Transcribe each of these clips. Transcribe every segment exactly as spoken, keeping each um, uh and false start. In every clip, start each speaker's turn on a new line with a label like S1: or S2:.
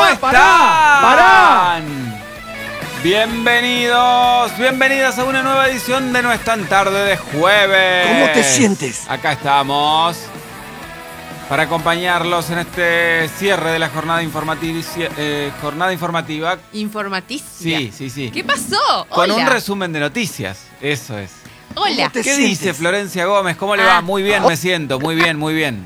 S1: están?
S2: Pará, pará.
S1: Bienvenidos, bienvenidas a una nueva edición de No es tan tarde de jueves.
S2: ¿Cómo te sientes?
S1: Acá estamos para acompañarlos en este cierre de la jornada informativa. Eh, jornada informativa.
S3: Informaticia.
S1: Sí, sí, sí.
S3: ¿Qué pasó?
S1: Con
S3: Hola.
S1: un resumen de noticias. Eso es.
S3: Hola.
S2: ¿Te
S1: ¿Qué
S2: sientes?
S1: dice Florencia Gómez? ¿Cómo le
S3: Ah.
S1: va? Muy bien, me siento. Muy bien, muy bien.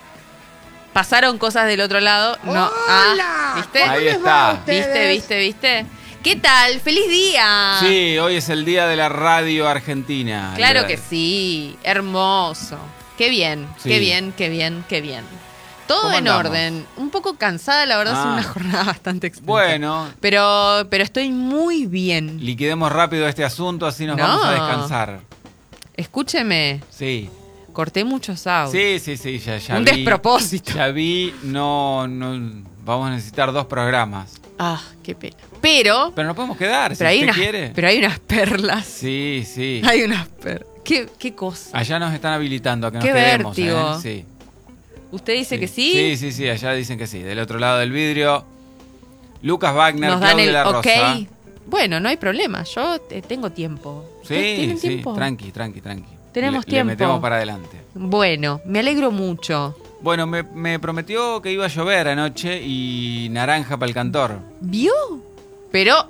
S3: Pasaron cosas del otro lado. No. Ah, ¿viste?
S1: Ahí está.
S3: ¿Viste, viste, viste? ¿Qué tal? ¡Feliz día!
S1: Sí, hoy es el día de la radio argentina.
S3: Claro
S1: El día
S3: que
S1: de-
S3: sí. Hermoso. Qué bien,
S1: Sí.
S3: qué bien, qué bien, qué bien. Todo
S1: ¿Cómo
S3: en
S1: andamos?
S3: orden. Un poco cansada, la verdad,
S1: Ah.
S3: es una jornada bastante extensa.
S1: Bueno,
S3: Pero, pero estoy muy bien.
S1: liquidemos rápido este asunto, así nos
S3: No.
S1: vamos a descansar.
S3: Escúcheme,
S1: Sí,
S3: corté muchos audios.
S1: sí, sí, sí, ya, ya
S3: Un
S1: vi.
S3: despropósito.
S1: Ya vi, no, no, vamos a necesitar dos programas.
S3: Ah, qué pena. Pero,
S1: Pero no podemos quedar,
S3: pero,
S1: si
S3: hay
S1: usted
S3: unas,
S1: quiere.
S3: pero hay unas perlas.
S1: Sí, sí.
S3: Hay unas perlas. ¿Qué, qué cosa?
S1: Allá nos están habilitando a que nos
S3: Qué
S1: quedemos,
S3: vértigo.
S1: ¿eh? Sí.
S3: ¿Usted dice que sí?
S1: Sí, sí, sí, allá dicen que sí. Del otro lado del vidrio, Lucas Wagner,
S3: Nos dan
S1: Claudia
S3: el
S1: La
S3: ok.
S1: Rosa.
S3: Bueno, no hay problema. Yo eh, tengo tiempo. ¿Ustedes
S1: Sí,
S3: tienen
S1: sí,
S3: tiempo?
S1: tranqui, tranqui, tranqui.
S3: Tenemos
S1: Le-
S3: tiempo.
S1: Le metemos para adelante.
S3: Bueno, me alegro mucho.
S1: Bueno, me, me prometió que iba a llover anoche y naranja para el cantor.
S3: ¿Vio? Pero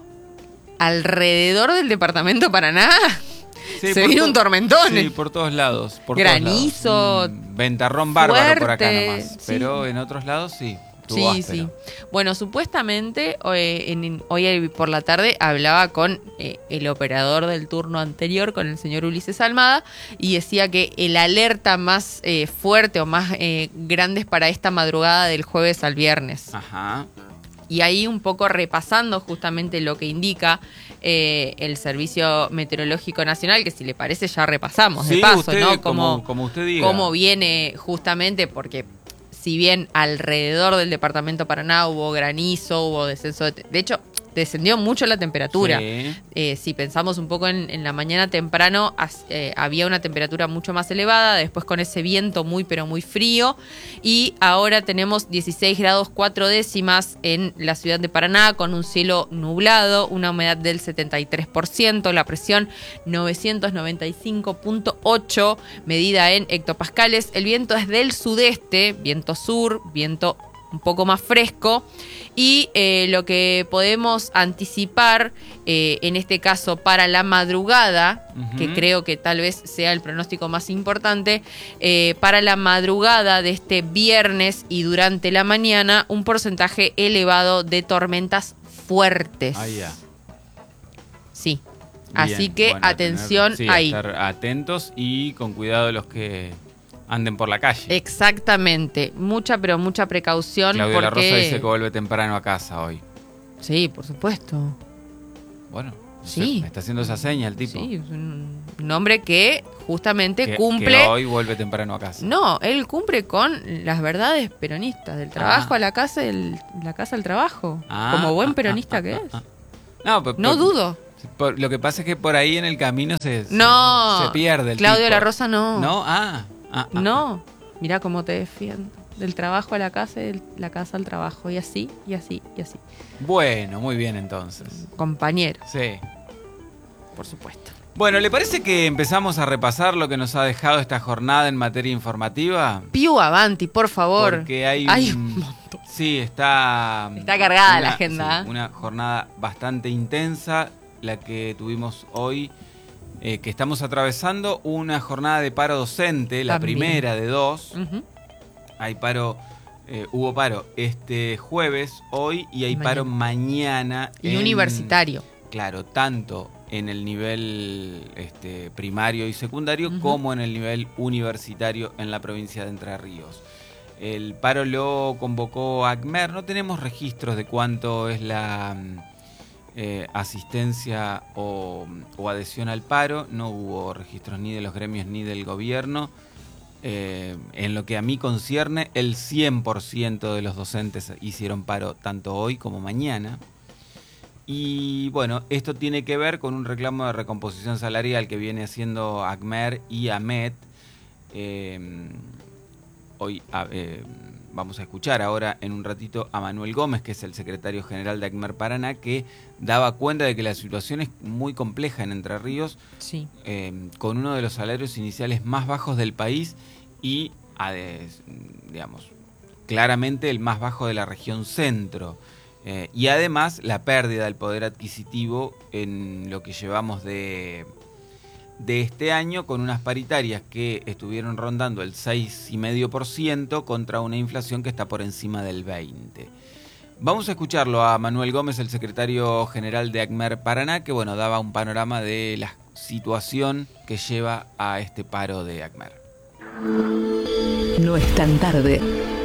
S3: alrededor del departamento Paraná
S1: Sí,
S3: se
S1: por
S3: vino
S1: to-
S3: un tormentón.
S1: Sí, por todos lados. Por
S3: Granizo,
S1: todos lados. Un ventarrón bárbaro por acá
S3: fuerte,
S1: nomás.
S3: sí.
S1: Pero en otros lados sí. estuvo
S3: Sí,
S1: áspero.
S3: sí. Bueno, supuestamente eh, en- hoy por la tarde hablaba con eh, el operador del turno anterior, con el señor Ulises Almada, y decía que el alerta más eh, fuerte o más eh, grande es para esta madrugada del jueves al viernes.
S1: Ajá.
S3: Y ahí un poco repasando justamente lo que indica eh, el Servicio Meteorológico Nacional, que si le parece ya repasamos de
S1: Sí,
S3: paso,
S1: usted,
S3: ¿no?
S1: como, como usted diga.
S3: Cómo viene justamente, porque si bien alrededor del departamento Paraná hubo granizo, hubo descenso de... De hecho, descendió mucho la temperatura.
S1: Sí.
S3: Eh, si pensamos un poco en, en la mañana temprano, as- eh, había una temperatura mucho más elevada, después con ese viento muy pero muy frío, y ahora tenemos dieciséis grados cuatro décimas en la ciudad de Paraná, con un cielo nublado, una humedad del setenta y tres por ciento, la presión novecientos noventa y cinco punto ocho, medida en hectopascales, el viento es del sudeste, viento sur, viento un poco más fresco, y eh, lo que podemos anticipar eh, en este caso para la madrugada,
S1: Ujú.
S3: que creo que tal vez sea el pronóstico más importante, eh, para la madrugada de este viernes y durante la mañana un porcentaje elevado de tormentas fuertes.
S1: Ahí ya.
S3: Sí.
S1: Bien,
S3: Así que
S1: bueno,
S3: atención
S1: tener- sí,
S3: ahí.
S1: estar atentos y con cuidado de los que anden por la calle.
S3: Exactamente. Mucha, pero mucha precaución.
S1: Claudia La
S3: porque...
S1: Rosa dice que vuelve temprano a casa hoy.
S3: Sí, por supuesto.
S1: Bueno, no
S3: Sí.
S1: sé, me está haciendo esa seña el tipo.
S3: Sí, es un, un hombre que justamente
S1: que,
S3: cumple...
S1: que hoy vuelve temprano a casa.
S3: No, él cumple con las verdades peronistas, del trabajo
S1: Ah.
S3: a la casa, del, la casa al trabajo.
S1: Ah,
S3: como buen
S1: ah,
S3: peronista
S1: ah,
S3: que
S1: ah,
S3: es.
S1: ah. No, pero-
S3: No
S1: pero-
S3: dudo.
S1: por- lo que pasa es que por ahí en el camino se, se-
S3: No.
S1: se pierde el
S3: Claudio
S1: tipo.
S3: La Rosa no.
S1: ¿No? Ah. ah, ah,
S3: No. Mirá cómo te defiendo. Del trabajo a la casa y de la casa al trabajo. Y así, y así, y así.
S1: Bueno, muy bien entonces.
S3: Compañero,
S1: Sí.
S3: por supuesto.
S1: Bueno, ¿le parece que empezamos a repasar lo que nos ha dejado esta jornada en materia informativa?
S3: Piu Avanti, por favor.
S1: Porque hay,
S3: Hay
S1: un-
S3: un montón.
S1: Sí, está...
S3: Está cargada la agenda,
S1: sí,
S3: ¿eh?
S1: una jornada bastante intensa, la que tuvimos hoy, eh, que estamos atravesando una jornada de paro docente, la
S3: También.
S1: primera de dos.
S3: Ujú.
S1: Hay paro, eh, hubo paro este jueves, hoy, y hay
S3: Y
S1: paro mañana.
S3: Y
S1: en-
S3: universitario.
S1: Claro, tanto en el nivel este, primario y secundario
S3: Ujú.
S1: como en el nivel universitario en la provincia de Entre Ríos. El paro lo convocó ACMER. No tenemos registros de cuánto es la mm, eh, asistencia o, o adhesión al paro. No hubo registros ni de los gremios ni del gobierno. Eh, en lo que a mí concierne, el cien por ciento de los docentes hicieron paro tanto hoy como mañana. Y bueno, esto tiene que ver con un reclamo de recomposición salarial que viene haciendo ACMER y AMET. Eh, hoy a- eh, vamos a escuchar ahora en un ratito a Manuel Gómez, que es el secretario general de ACMER Paraná, que daba cuenta de que la situación es muy compleja en Entre Ríos,
S3: sí.
S1: eh, con uno de los salarios iniciales más bajos del país y, digamos, claramente el más bajo de la región centro. Eh, y además la pérdida del poder adquisitivo en lo que llevamos de... de este año, con unas paritarias que estuvieron rondando el seis coma cinco por ciento contra una inflación que está por encima del veinte por ciento. Vamos a escucharlo a Manuel Gómez, el secretario general de ACMER Paraná, que bueno, daba un panorama de la situación que lleva a este paro de ACMER.
S2: No es tan tarde.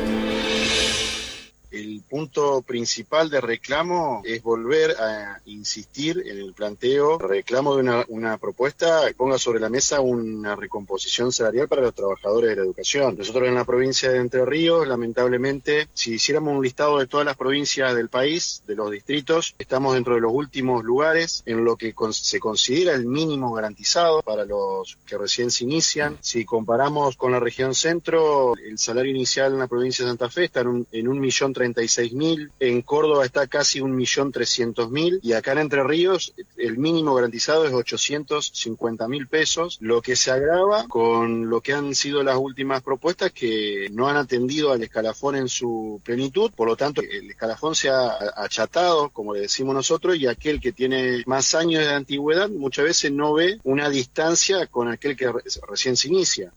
S4: El punto principal de reclamo es volver a insistir en el planteo, reclamo de una, una propuesta que ponga sobre la mesa una recomposición salarial para los trabajadores de la educación. Nosotros en la provincia de Entre Ríos, lamentablemente, si hiciéramos un listado de todas las provincias del país, de los distritos, estamos dentro de los últimos lugares en lo que con, se considera el mínimo garantizado para los que recién se inician. Si comparamos con la región centro, el salario inicial en la provincia de Santa Fe está en un, en un millón treinta y seis mil, en Córdoba está casi un millón trescientos mil y acá en Entre Ríos el mínimo garantizado es ochocientos cincuenta mil pesos, lo que se agrava con lo que han sido las últimas propuestas que no han atendido al escalafón en su plenitud, por lo tanto el escalafón se ha achatado, como le decimos nosotros, y aquel que tiene más años de antigüedad muchas veces no ve una distancia con aquel que re- recién se inicia.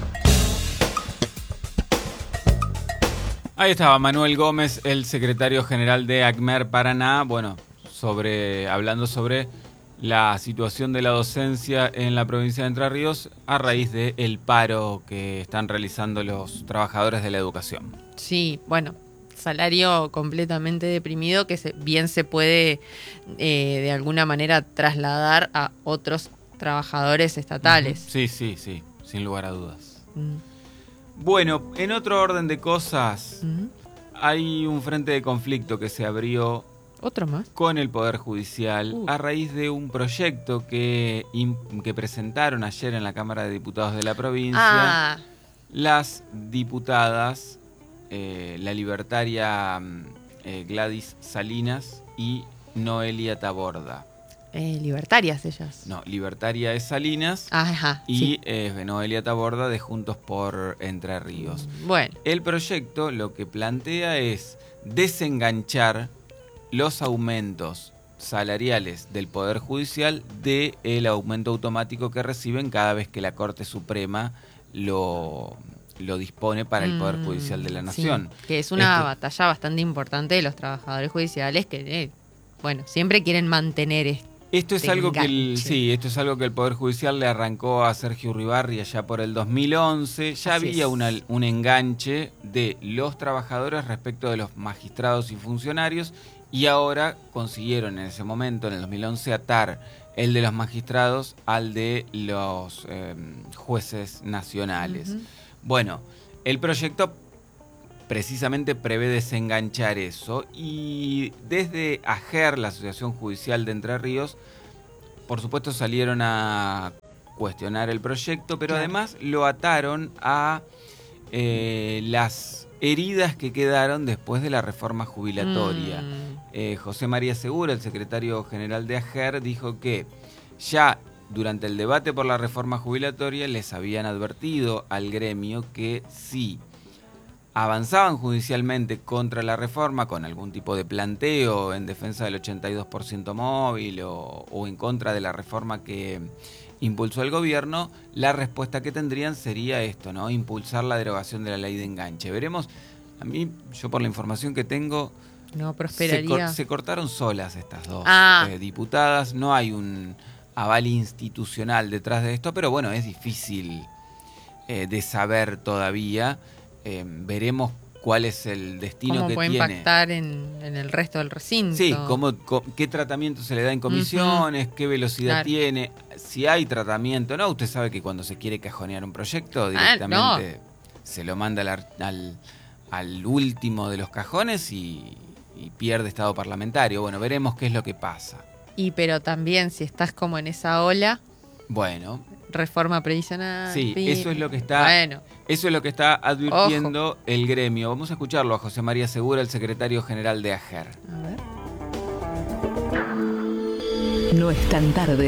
S1: Ahí estaba Manuel Gómez, el secretario general de ACMER Paraná, bueno, sobre, hablando sobre la situación de la docencia en la provincia de Entre Ríos a raíz del paro que están realizando los trabajadores de la educación.
S3: Sí, bueno, salario completamente deprimido que se, bien se puede eh, de alguna manera trasladar a otros trabajadores estatales.
S1: Uh-huh. Sí, sí, sí, sin lugar a dudas.
S3: Mm.
S1: Bueno, en otro orden de cosas,
S3: Mm.
S1: hay un frente de conflicto que se abrió
S3: ¿Otro más?
S1: con el Poder Judicial
S3: Uh.
S1: a raíz de un proyecto que, que presentaron ayer en la Cámara de Diputados de la provincia
S3: Ah,
S1: las diputadas, eh, la libertaria eh, Gladys Salinas y Noelia Taborda.
S3: eh, libertarias ellas.
S1: No, libertaria es Salinas
S3: Ajá,
S1: y
S3: sí.
S1: eh, Noelia Taborda de Juntos por Entre Ríos.
S3: Bueno,
S1: El proyecto lo que plantea es desenganchar los aumentos salariales del Poder Judicial del aumento automático que reciben cada vez que la Corte Suprema lo, lo dispone para el Poder Judicial de la Nación.
S3: Sí, que es una
S1: Esto-
S3: batalla bastante importante de los trabajadores judiciales que, eh, bueno, siempre quieren mantener esto.
S1: Esto es
S3: Te
S1: algo que el,
S3: enganche.
S1: sí, esto es algo que el Poder Judicial le arrancó a Sergio Uribarri allá por el dos mil once. Ya
S3: Así
S1: había
S3: es.
S1: una, un enganche de los trabajadores respecto de los magistrados y funcionarios y ahora consiguieron en ese momento, en el dos mil once, atar el de los magistrados al de los eh, jueces nacionales.
S3: Ujú.
S1: Bueno, el proyecto precisamente prevé desenganchar eso y desde AGER, la Asociación Judicial de Entre Ríos, por supuesto salieron a cuestionar el proyecto, pero
S3: Claro.
S1: además lo ataron a eh, las heridas que quedaron después de la reforma jubilatoria.
S3: Mm.
S1: Eh, José María Segura, el secretario general de AGER, dijo que ya durante el debate por la reforma jubilatoria les habían advertido al gremio que si avanzaban judicialmente contra la reforma con algún tipo de planteo en defensa del ochenta y dos por ciento móvil o, o en contra de la reforma que impulsó el gobierno, la respuesta que tendrían sería esto, ¿no? Impulsar la derogación de la ley de enganche. Veremos, a mí, yo por la información que tengo,
S3: No
S1: se,
S3: prosperaría.
S1: cor- se cortaron solas estas dos
S3: Ah.
S1: eh, diputadas, no hay un aval institucional detrás de esto, pero bueno, es difícil eh, de saber todavía. Eh, veremos cuál es el destino
S3: ¿Cómo
S1: que
S3: puede
S1: tiene.
S3: impactar en, en el resto del recinto?
S1: Sí, cómo, co- qué tratamiento se le da en comisiones, qué velocidad
S3: Claro.
S1: tiene, si hay tratamiento, ¿no? Usted sabe que cuando se quiere cajonear un proyecto, directamente se lo manda al, ar- al, al último de los cajones y, y pierde estado parlamentario. Bueno, veremos qué es lo que pasa.
S3: Y pero también si estás como en esa ola,
S1: Bueno.
S3: Reforma previsional.
S1: Sí,
S3: P I B.
S1: eso es lo que está,
S3: bueno.
S1: eso es lo que está advirtiendo
S3: Ojo.
S1: el gremio. Vamos a escucharlo a José María Segura, el secretario general de AGER.
S3: A ver.
S2: No es tan tarde.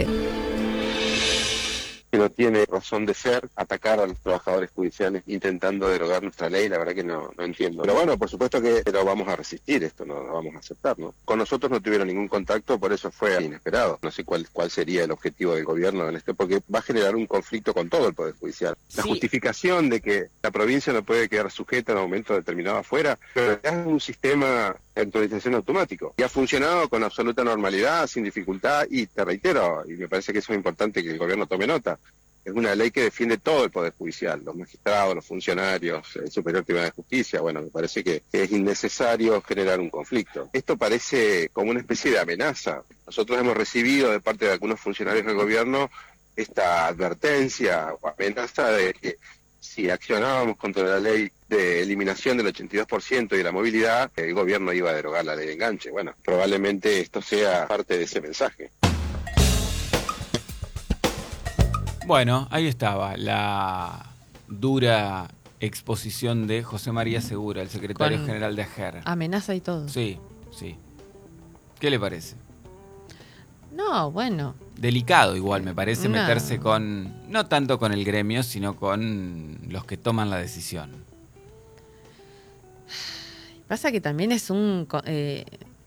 S5: Que no tiene razón de ser atacar a los trabajadores judiciales intentando derogar nuestra ley, la verdad que no, no entiendo. Pero bueno, por supuesto que lo vamos a resistir, esto no lo vamos a aceptar, ¿no? Con nosotros no tuvieron ningún contacto, por eso fue inesperado. No sé cuál, cuál sería el objetivo del gobierno en este, porque va a generar un conflicto con todo el Poder Judicial. La
S3: Sí.
S5: justificación de que la provincia no puede quedar sujeta a un aumento determinado afuera, pero es un sistema de actualización automático y ha funcionado con absoluta normalidad, sin dificultad, y te reitero, y me parece que eso es importante que el gobierno tome nota. Es una ley que defiende todo el Poder Judicial, los magistrados, los funcionarios, el Superior Tribunal de Justicia. Bueno, me parece que es innecesario generar un conflicto. Esto parece como una especie de amenaza. Nosotros hemos recibido de parte de algunos funcionarios del gobierno esta advertencia o amenaza de que si accionábamos contra la ley de eliminación del ochenta y dos por ciento y de la movilidad, el gobierno iba a derogar la ley de enganche. Bueno, probablemente esto sea parte de ese mensaje.
S1: Bueno, ahí estaba la dura exposición de José María Segura, el secretario
S3: Con
S1: general de AGER.
S3: Amenaza y todo.
S1: Sí, sí. ¿Qué le parece?
S3: No, bueno.
S1: Delicado igual, me parece,
S3: No.
S1: meterse con, no tanto con el gremio, sino con los que toman la decisión.
S3: Pasa que también es un co- eh,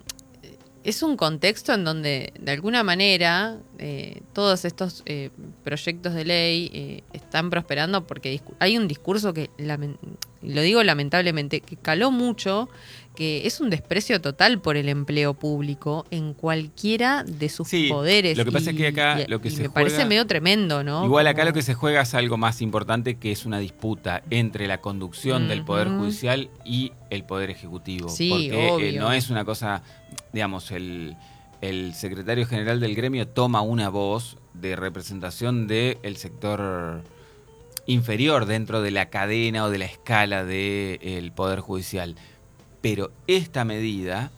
S3: es un contexto en donde de alguna manera eh, todos estos eh, proyectos de ley eh, están prosperando porque discu- hay un discurso que lamen- lo digo lamentablemente que caló mucho, que es un desprecio total por el empleo público en cualquiera de sus
S1: Sí,
S3: poderes.
S1: lo que pasa es que acá
S3: y-
S1: lo que
S3: y
S1: se
S3: me
S1: juega-
S3: parece medio tremendo, ¿no?
S1: Igual acá
S3: Como-
S1: lo que se juega es algo más importante, que es una disputa entre la conducción del Poder
S3: Ujú.
S1: Judicial y el Poder Ejecutivo.
S3: Sí,
S1: porque eh,
S3: obvio.
S1: no es una cosa, digamos, el, el secretario general del gremio toma una voz de representación del sector inferior dentro de la cadena o de la escala del Poder Judicial. Pero esta medida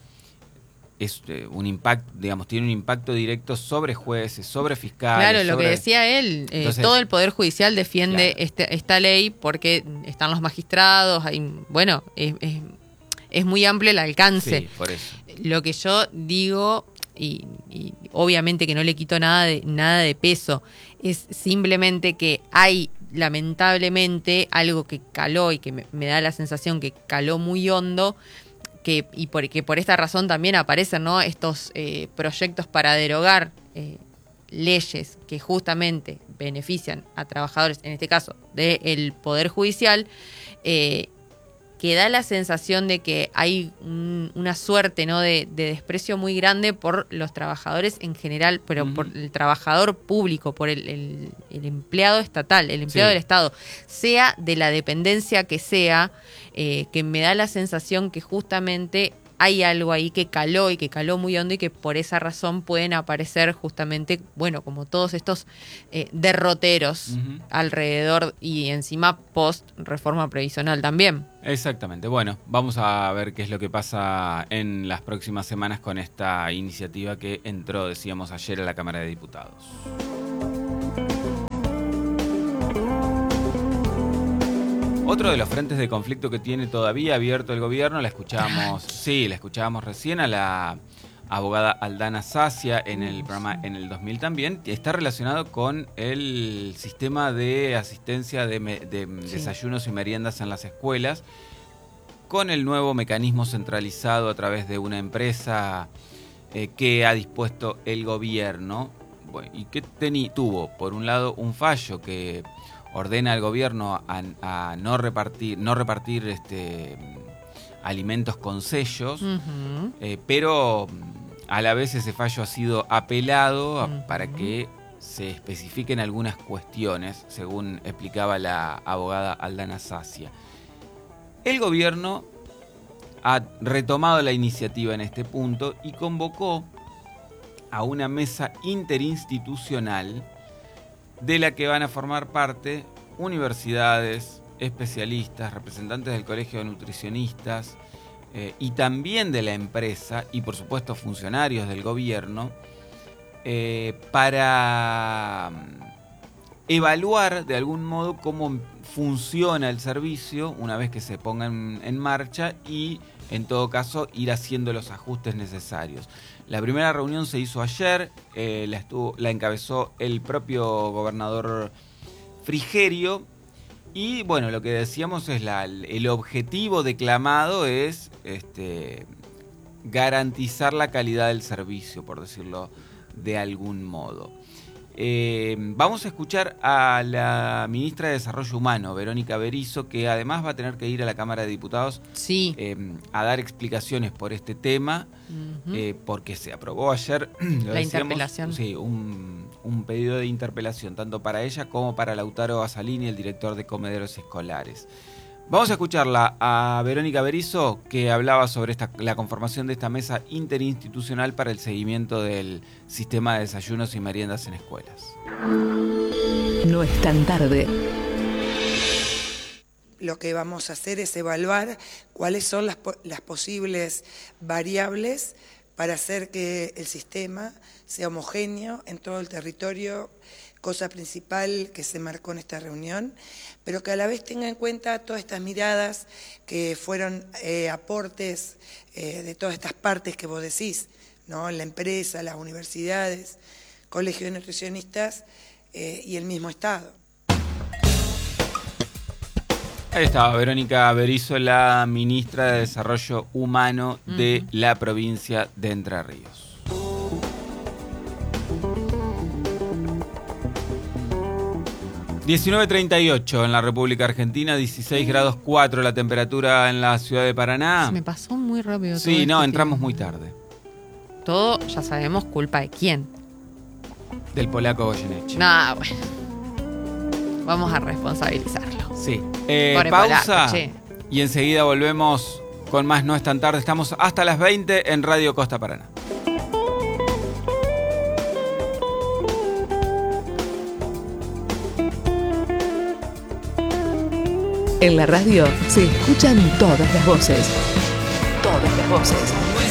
S1: es eh, un impacto, digamos, tiene un impacto directo sobre jueces, sobre fiscales.
S3: Claro, lo
S1: sobre-
S3: que decía él, eh,
S1: Entonces-
S3: todo el Poder Judicial defiende
S1: Claro.
S3: este- esta ley porque están los magistrados, hay, bueno, es, es- es muy amplio el alcance.
S1: Sí, por eso.
S3: Lo que yo digo, y, y obviamente que no le quito nada de, nada de peso, es simplemente que hay lamentablemente algo que caló y que me, me da la sensación que caló muy hondo, que, y por, que por esta razón también aparecen, ¿no?, estos eh, proyectos para derogar eh, leyes que justamente benefician a trabajadores, en este caso del Poder Judicial, eh, que da la sensación de que hay un- una suerte, ¿no?, de, de desprecio muy grande por los trabajadores en general, pero
S1: Ujú.
S3: por el trabajador público, por el, el- el empleado estatal, el empleado
S1: Sí.
S3: del Estado, sea de la dependencia que sea, eh, que me da la sensación que justamente hay algo ahí que caló y que caló muy hondo y que por esa razón pueden aparecer justamente, bueno, como todos estos eh, derroteros
S1: Ujú.
S3: alrededor y encima post reforma previsional también.
S1: Exactamente. Bueno, vamos a ver qué es lo que pasa en las próximas semanas con esta iniciativa que entró, decíamos, ayer a la Cámara de Diputados. Otro de los frentes de conflicto que tiene todavía abierto el gobierno, la escuchábamos, sí, la escuchábamos recién a la abogada Aldana Sacia en el programa en el dos mil también, está relacionado con el sistema de asistencia de, me- de
S3: Sí.
S1: desayunos y meriendas en las escuelas, con el nuevo mecanismo centralizado a través de una empresa eh, que ha dispuesto el gobierno, bueno, y que teni- tuvo, por un lado, un fallo que ordena al gobierno a, a no repartir, no repartir este, alimentos con sellos,
S3: Ujú.
S1: eh, pero a la vez ese fallo ha sido apelado a-
S3: Ujú.
S1: para que se especifiquen algunas cuestiones, según explicaba la abogada Aldana Sacia. El gobierno ha retomado la iniciativa en este punto y convocó a una mesa interinstitucional de la que van a formar parte universidades, especialistas, representantes del Colegio de Nutricionistas eh, y también de la empresa y por supuesto funcionarios del gobierno eh, para evaluar de algún modo cómo funciona el servicio una vez que se ponga en, en marcha y en todo caso ir haciendo los ajustes necesarios. La primera reunión se hizo ayer, eh, la, estuvo, la encabezó el propio gobernador Frigerio y bueno, lo que decíamos es la, el objetivo declamado es este, garantizar la calidad del servicio, por decirlo de algún modo. Eh, vamos a escuchar a la ministra de Desarrollo Humano, Verónica Berizo, que además va a tener que ir a la Cámara de Diputados
S3: sí.
S1: eh, a dar explicaciones por este tema, uh-huh. eh, porque se aprobó ayer lo
S3: la
S1: decíamos,
S3: interpelación.
S1: Sí, un, un pedido de interpelación, tanto para ella como para Lautaro Basalini, el director de comederos escolares. Vamos a escucharla a Verónica Berizo, que hablaba sobre esta, la conformación de esta mesa interinstitucional para el seguimiento del sistema de desayunos y meriendas en escuelas.
S2: No es tan tarde.
S6: Lo que vamos a hacer es evaluar cuáles son las, las posibles variables para hacer que el sistema sea homogéneo en todo el territorio, cosa principal que se marcó en esta reunión, pero que a la vez tenga en cuenta todas estas miradas que fueron eh, aportes eh, de todas estas partes que vos decís, ¿no? La empresa, las universidades, colegios de nutricionistas eh, y el mismo Estado.
S1: Ahí estaba Verónica Berizo, la ministra de Desarrollo Humano de uh-huh. la provincia de Entre Ríos. diecinueve treinta y ocho en la República Argentina, dieciséis grados cuatro la temperatura en la ciudad de Paraná.
S3: Se me pasó muy rápido.
S1: Sí,
S3: todo
S1: no,
S3: este
S1: entramos
S3: tiempo.
S1: muy tarde.
S3: Todo, ya sabemos, culpa de quién.
S1: Del polaco Goyeneche.
S3: No, bueno. Vamos a responsabilizarlo.
S1: Sí. Eh,
S3: Pobre
S1: pausa
S3: polaco, che.
S1: Y enseguida volvemos con más No es tan tarde. Estamos hasta las veinte en Radio Costa Paraná.
S2: En la radio se escuchan todas las voces. Todas las voces.